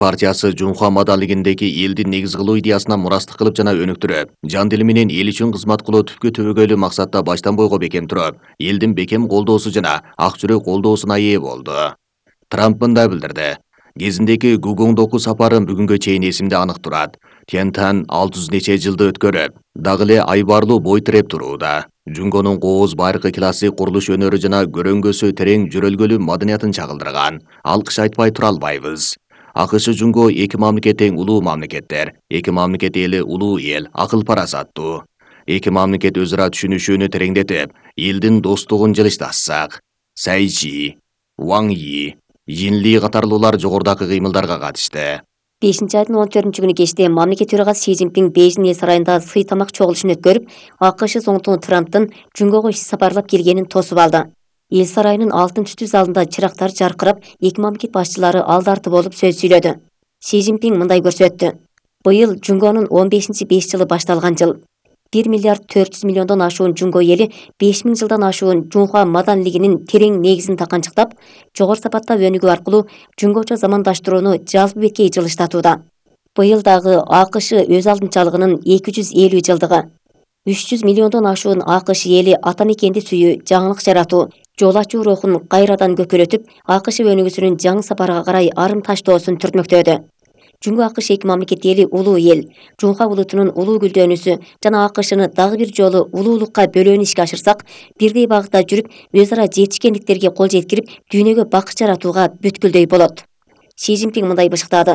партиясы Жунхва маданлыгындагы элди негиз кылуу идеясына мурастык кылып жана өнүктүрүп, жан дили менен эл үчүн кызмат кылуу түпкү түбөгөйлүү максатта баштан бойго бекем туруп, элдин бекем колдоосу жана ак жүрөк колдоосуна ээ болду. Трамп мындай билдирди. Кезиндеги Гугоңдогу сапарым бүгүнгө чейин эсимде анык турат. Тентан 600 нече жылды өткөрүп, дагы эле айбарлуу бой тиреп турууда. Жунгонун кооз байыркы классы курулуш өнөрү жана көрөңгөсү терең жөрөлгөлүү маданиятын чагылдырган. Алкыш айтпай тура албайбыз. АКШ Жунго эки мамлекет тең улуу мамлекеттер. Эки мамлекет эли улуу эл, акыл парасаттуу. Эки мамлекет өзара түшүнүшүүнү тереңдетип, элдин достугун жылыштатсак. Сайжи, Ваң Yi, Йинли катарлуулар жогорудагы кыймылдарга катышты. 5-айдын 14 күнү кечте мамлекет төрагасы Си Цзиньпин Бейжин эл сарайында сый тамак чогулушун өткөрүп, АКШ Зоңтуң Трамптын Жунгого иш сапарлап келгенин тосуп алды. Эл сарайынын алтын түтүү залында чырактар жаркырап, эки мамлекет башчылары алды-арты болуп сөз сүйлөдү. Си Цзиньпин мындай көрсөттү. Быйыл Жунгонун 15-5 жылы башталган жыл. 1 миллиард 400 миллиондон ашуун Жунго эли 5000 жылдан ашуун Жунхва маданлыгынын терең негизин таканчыктап, жогору сапаттап өнүгүү аркылуу Жунгочо замандаштырууну жалпы бетке жылыштатууда. Быйыл дагы АКШ өз алдынчалыгынын 250 жылдыгы. 300 миллиондон ашуун АКШ эли ата мекенди сүйүү, жаңылык жаратуу, жол ачуу рухун кайрадан көкөлөтүп, АКШ өнүгүүсүнүн жаңы сапарга карай арым таштоосун түртмөктөдү. Жунго АКШ эки мамлекет эли улуу эл, Жунхва булутунун улуу гүлдөнүүсү жана АКШны дагы бир жолу улуулукка бөлөөнү ишке ашырсак, бирдей багытта жүрүп, өз ара жетишкендиктерге кол жеткирип, дүйнөгө бакыт жаратууга бүткүлдөй болот. Си Цзиньпин мындай бышыктады.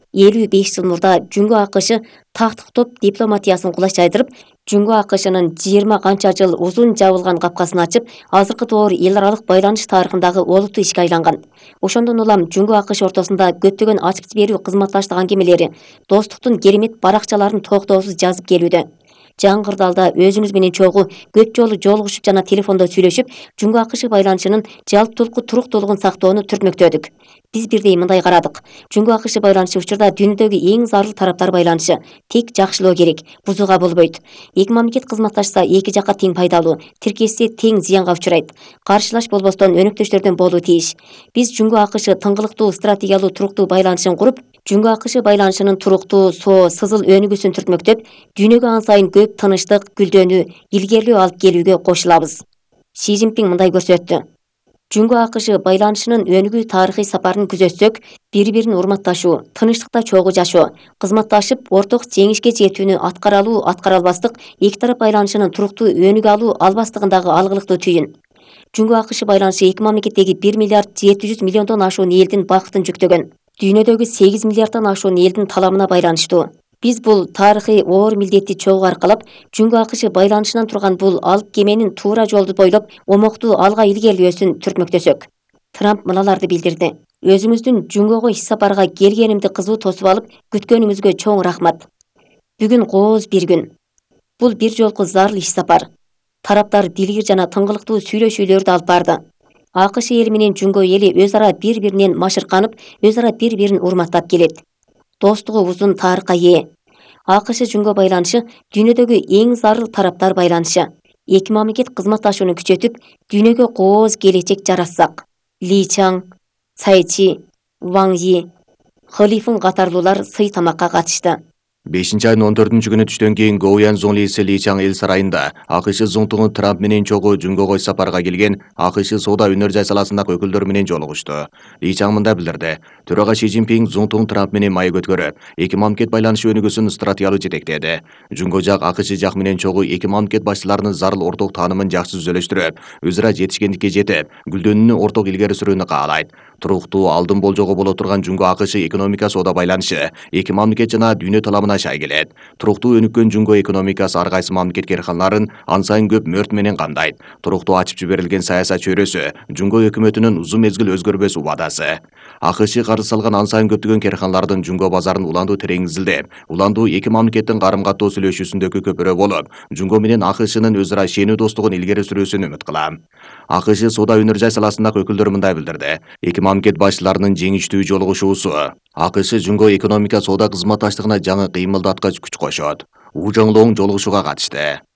55 жыл мурда Жунго АКШ тактыктоп дипломатиясын кулаш жайдырып, Жунго АКШнын 20 канча жыл узун жабылган капкасын ачып, азыркы доор эл аралык байланыш тарыхындагы олуттуу ишке айланган. Ошондон улам Жунго АКШ ортосунда көптөгөн ачып берүү кызматташтык аңгемелери, достуктун керемет баракчаларын токтоосуз жазып келүүдө. Жаңгырдалда өзүңүз менен чогуу көп жолу жолугушуп жана телефондо сүйлөшүп, Жунго АКШ байланышынын жалптуулуку туруктуулугун сактоону түртмөктөдүк. Биз бирдей мындай карадык. Жунго АКШ байланышы учурда дүйнөдөгү эң зарыл тараптар байланышы. Тек жакшылоо керек, бузууга болбойт. Эки мамлекет кызматташса эки жакка тең пайдалуу, тиркешсе тең зыянга учурайт. Каршылаш болбостон өнөктөштөрдөн болуу тийиш. Биз Жунго АКШ тыңгылыктуу стратегиялуу туруктуу байланышын куруп, Жунго АКШ байланышынын туруктуу, сызыл өнүгүүсүн түртмөктөп, дүйнөгө ан сайын көп тыныштык, гүлдөнүү, илгерилөө алып келүүгө кошулабыз. Си Цзиньпин мындай көрсөттү. Жунго АКШ байланышынын өнүгүү тарыхый сапарын күзөтсөк, бири-бирин урматташуу, тынычтыкта чогуу жашоо, кызматташып, орток жеңишке жетүүнү аткара алуу, аткара албастык, эки тарап байланышынын туруктуу өнүгө алуу албастыгындагы алгылыктуу түйүн. Жунго АКШ байланышы эки мамлекеттеги 1 миллиард 700 миллиондон ашуун элдин бакытын жүктөгөн. Дүйнөдөгү 8 миллиарддан ашуун элдин таламына байланыштуу. Биз бул тарыхый оор милдетти чогуу аркалап, Жунго АКШ байланышынан турган бул алып кеменин туура жолду бойлоп, омоктуу алга илгерилөөсүн түртмөктөсөк. Трамп мыналарды билдирди. Өзүңүздүн Жунгого иш сапарга келгенимди кызуу тосуп алып, күткөнүңүзгө чоң рахмат. Бүгүн кооз бир күн. Бул бир жолку зарыл иш сапар. Тараптар дилгир жана тыңгылыктуу сүйлөшүүлөрдү алып барды. АКШ эли менен Жунго эли өз ара бири-биринен машырканып, өз ара бири-бирин урматтап келет. Достугу узун тарыхка ээ. АКШ Жунго байланышы дүйнөдөгү эң зарыл тараптар байланышы. Эки мамлекет кызматташууну күчөтүп, дүйнөгө кооз келечек жаратсак. Ли Чаң, Цайчи, Ваң Yi, Хылифын катарлуулар сый тамакка катышты. 5-айдын 14 күнү түштөн кийин Гоуян Зонлиси Ли Чаң эл сарайында АКШ Зоңтуңу Трамп менен чогуу Жунгого сапарга келген АКШ соода өнөр жай саласындагы өкүлдөр менен жолугушту. Ли Чаң мындай билдирди. Төрага Си Цзиньпин Зоңтуң Трамп менен маек өткөрүп, эки мамлекет байланышы өнүгүүсүн стратегиялуу жетектеди. Жунго жак АКШ жак менен чогуу эки мамлекет башчыларынын зарыл орток таанымын жакшы түзөлөштүрүп, өз ара жетишкендикке жетип, гүлдөнүүнү орток илгери сүрүүнү каалайт. Туруктуу алдын болжого боло турган Жунго АКШ экономика соода байланышы эки мамлекет жана дүйнө таламына шай келет. Туруктуу өнүккөн Жунго экономикасы ар кайсы мамлекет керканларын ан сайын көп мөрт менен камдайт. Туруктуу ачып жиберилген саясат чөйрөсү Жунго өкмөтүнүн узун мезгил өзгөрбөс убадасы. АКШ карыз салган ан сайын көптөгөн керканлардын Жунго базарын уландуу терең изилдеп, уландуу эки мамлекеттин карым-каттоо сүйлөшүүсүндөгү көпүрө болуп, Жунго менен АКШнын өз ара ишенүү достугун илгери сүрүүсүн үмүт кылам. АКШ соода өнөр жай саласындагы өкүлдөр мындай билдирди. Эки мамлекет башчыларынын жеңиштүү жолугушуусу АКШ Жунго экономика соода кызматташтыгына жаңы кыймылдаткыч күч кошот. У Жоңлоң жолугушууга катышты.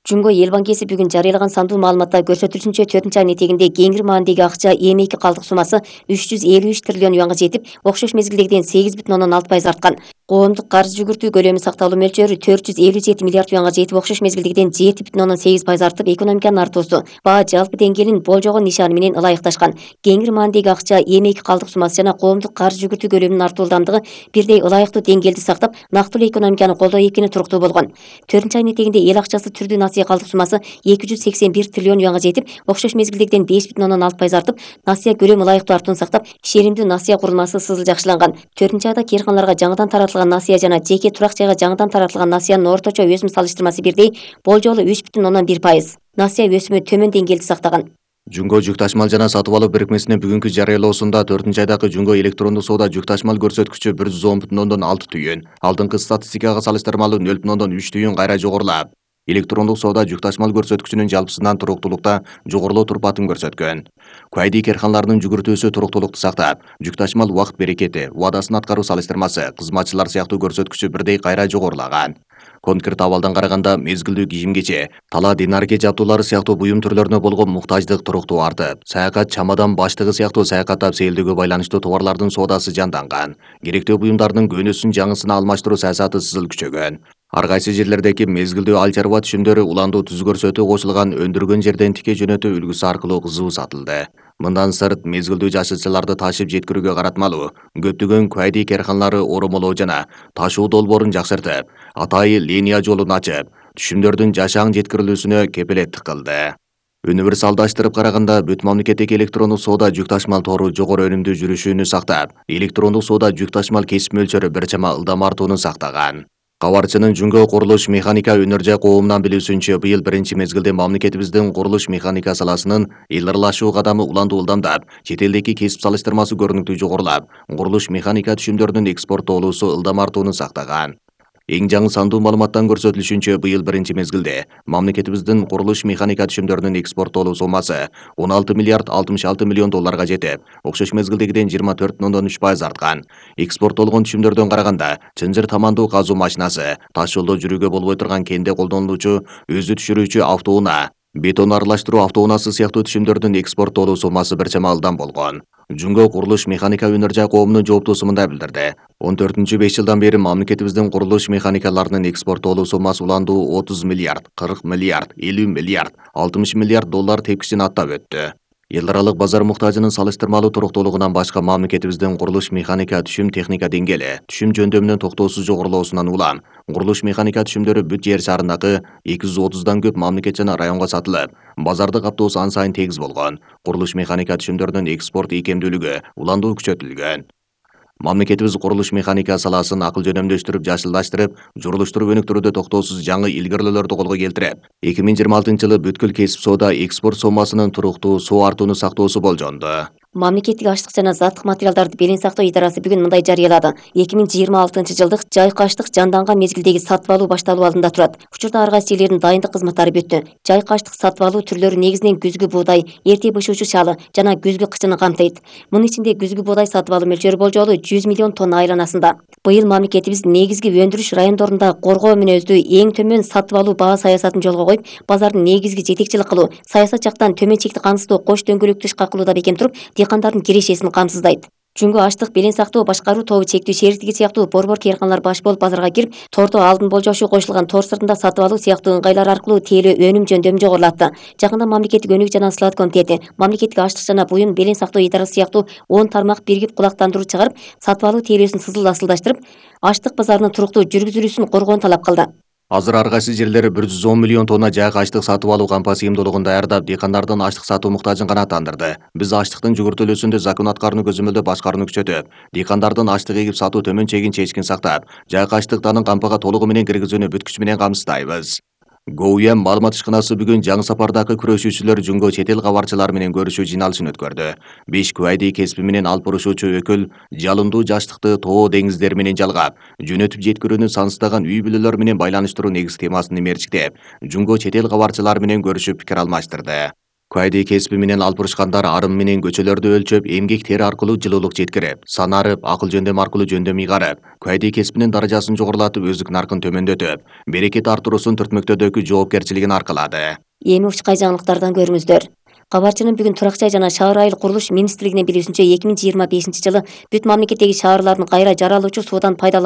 Жумго эл банкеси бүгүн жарыялаган сандуу маалыматта көрсөтүлүшүнчө 4-айдын этегинде кеңир маанидеги акча эми-2 калдык суммасы 353 триллион юанга жетип, окшош мезгилдегиден 8,6% арткан. Коомдук каржы жүгүртүү көлөмү сакталуу мөлчөрү 457 миллиард юанга жетип, окшош мезгилдегиден 7,8% артып, экономиканын артуусу баа жалпы деңгээлин болжогон нишаны менен ылайыкташкан. Кеңир маанидеги акча эми-2 калдык суммасы жана коомдук каржы жүгүртүү көлөмүнүн артуу ылдамдыгы бирдей ылайыктуу деңгээлди сактап, нактылуу экономиканы колдоо экени туруктуу болгон. 4-айдын этегинде эл акчасы түрдүү насыя калдык суммасы 281 триллион юанга жетип, окшош мезгилдегиден 5,6% артып, насыя көлөмү ылайыктуу артууну сактап, шеримдүү насыя курулмасы сызыл жакшыланган. 4-айда керканаларга жаңыдан таратылган насыя жана жеке турак жайга жаңыдан таратылган насыянын орточо өсүм салыштырмасы бирдей, болжолу 3,1%. Насыя өсүмү төмөн деңгээлди сактаган. Жунго жүк ташмал жана сатып алуу бирикмесинин бүгүнкү жарыялоосунда 4-айдагы Жунго электрондук соода жүк ташмал көрсөткүчү 110,6 түйүн, алдыңкы статистикага салыштырмалуу 0,3 түйүн кайра жогорулап, электрондук соода жүк ташмал көрсөткүчүнүн жалпысынан туруктуулукта жогорулоо турпатын көрсөткөн. Куайди керканаларынын жүгүртүүсү туруктуулукту сактап, жүк ташмал убакыт берекети, убадасын аткаруу салыштырмасы, кызматчылар сыяктуу көрсөткүчү бирдей кайра жогорулаган. Конкрет абалдан караганда мезгилдүү кийим-кече, тала динарке жабдуулары сыяктуу буюм түрлөрүнө болгон муктаждык туруктуу артып, саякат чамадан баштыгы сыяктуу саякаттап сейилдөөгө байланыштуу товарлардын соодасы жанданган. Керектүү буюмдардын көнөсүн жаңысына алмаштыруу саясаты сызыл күчөгөн. Ар кайсы жерлердеги мезгилдүү ал чарба түшүмдөрү уландуу түз көрсөтүү кошулган өндүргөн жерден тике жөнөтүү үлгүсү аркылуу кызуу сатылды. Мындан сырт мезгилдүү жашылчаларды ташып жеткирүүгө каратмалуу көптөгөн Куайди керканалары оромолоо жана ташуу долбоорун жакшыртып, атайы линия жолун ачып, түшүмдөрдүн жашаң жеткирилүүсүнө кепилеттик кылды. Универсалдаштырып караганда бүт мамлекеттеги электрондук соода жүк ташмал тору жогору өнүмдүү жүрүшүүнү сактап, электрондук соода жүк ташмал кесип мөлчөрү бир чама ылдам артууну сактаган. Кабарчынын Жунго курулуш механика өнөр жай коомунан билүүсүнчө, быйыл биринчи мезгилде мамлекетибиздин курулуш механика саласынын илгырлашуу кадамы уландуу ылдамдап, чет элдеги кесип салыштырмасы көрүнүктүү жогорулап, курулуш механика түшүмдөрүнүн экспорттоолуусу ылдам артууну сактаган. Эң жаңы сандуу маалыматтан көрсөтүлүшүнчө, быйыл биринчи мезгилде мамлекетибиздин курулуш механика түшүмдөрүнүн экспорттоолуу сомасы 16 миллиард 66 миллион долларга жетип, окшош мезгилдегиден 24,3% арткан. Экспорттолгон түшүмдөрдөн караганда, чынжыр тамандуу казуу машинасы, таш жолдо жүрүүгө болбой турган кенде колдонулуучу өзү түшүрүүчү автоунаа, бетон аралаштыруу автоунаасы сыяктуу түшүмдөрдүн экспорттоолуу сомасы бир чама ылдам болгон. Жунго курулуш механика өнөр жай коомунун жооптуусу мындай билдирди. 14-5 жылдан бери мамлекетибиздин курулуш механикаларынын экспорттоолуу сомасы уландуу 30 миллиард, 40 миллиард, 50 миллиард, 60 миллиард доллар тепкичин аттап өттү. Эл аралык базар муктажынын салыштырмалуу туруктуулугунан башка мамлекетибиздин курулуш механика түшүм техника деңгээли, түшүм жөндөмүнүн токтоосуз жогорулоосунан улам, курулуш механика түшүмдөрү бүт жер шарындагы 230дан көп мамлекет жана районго сатылып, базарды каптоосу ан сайын тегиз болгон. Курулуш механика түшүмдөрүнүн экспорт ийкемдүүлүгү уландуу күчөтүлгөн. Мамлекетибиз курулуш механика саласын акыл жөнөмдөштүрүп, жашылдаштырып, журулуштуруп өнүктүрүүдө токтоосуз жаңы илгирүүлөрдү колго келтирип, 2026-жылы бүткүл кесип соода экспорт сомасынын туруктуу соо артууну сактоосу болжонду. Мамлекеттик аштык жана заттык материалдарды белең сактоо идарасы бүгүн мындай жарыялады. 2026-жылдык жайкы аштык жанданган мезгилдеги сатып алуу башталуу алдында турат. Учурда ар кайсы жерлердин дайындык кызматтары бүттү. Жайкы аштык сатып алуу түрлөрү негизинен күзгү буудай, эрте бышуучу чалы жана күзгү кычыны камтыйт. Мунун ичинде күзгү буудай сатып алуу мөлчөрү болжолу 100 миллион тонна айланасында. Быйыл мамлекетибиз негизги өндүрүш райондорунда коргоо мүнөздүү эң төмөн сатып алуу баа саясатын жолго коюп, базардын негизги жетекчилик кылуу, саясат жактан төмөн чекти камсыздоо кош дөңгөлөктү ишка кылууда бекем туруп, дыйкандардын кирешесин камсыздайт. Жунго аштык белең сактоо башкаруу тобу чектүү шериктиги сыяктуу борбор керканалар баш болуп базарга кирип, тордо алдын болжошуу кошулган тор сыртында сатып алуу сыяктуу ыңгайлар аркылуу тээлөө өнүм жөндөмү жогорулатты. Жакында мамлекеттик өнүк жана сылаат комитети, мамлекеттик аштык жана буюм белең сактоо идарасы сыяктуу 10 тармак биригип кулактандыруу чыгарып, сатып алуу тээлөөсүн сызыл асылдаштырып, аштык базарынын туруктуу жүргүзүлүүсүн коргоону талап кылды. Азыр ар кайсы жерлери 110 миллион тонна жайкы аштык сатып алуу кампасы сыйымдуулугун даярдап, дыйкандардын аштык сатуу муктажын канааттандырды. Биз аштыктын жүгүртүлүүсүндө закон аткарууну көзөмөлдөп башкарууну күчөтүп, дыйкандардын аштык эгип сатуу төмөн чегин чечкин сактап, жайкы аштыктанын кампага толугу менен киргизүүнү бүт күч менен камсыздайбыз. ГОУЯМ маалымат ишканасы бүгүн жаңы сапардагы күрөшүүчүлөр Жунго чет эл кабарчылары менен көрүшүү жыйналышын өткөрдү. 5 Куайди кесиби менен алып урушуучу өкүл жалындуу жаштыкты тоо деңиздер менен жалгап, жөнөтүп жеткирүүнү санстаган үй бүлөлөр менен байланыштыруу негиз темасын мерчиктеп, Жунго чет эл кабарчылары менен көрүшүп пикир алмаштырды. Кайди кесиби менен алпырышкандар арым менен көчөлөрдү өлчөп, эмгек тери аркылуу жылуулук жеткирип, санарып, акыл жөндөм аркылуу жөндөм ыйгарып, кайди кесибинин даражасын жогорулатып, өздүк наркын төмөндөтүп, берекет артуруусун түртмөктөөдөгү жоопкерчилигин аркалады. Эми ушкай жаңылыктардан көрүңүздөр. Кабарчынын бүгүн Турак жай жана шаар айыл курулуш министрлигинин билүүсүнчө 2025 жылы бүт мамлекеттеги шаарлардын кайра жаралуучу суудан пайдалануу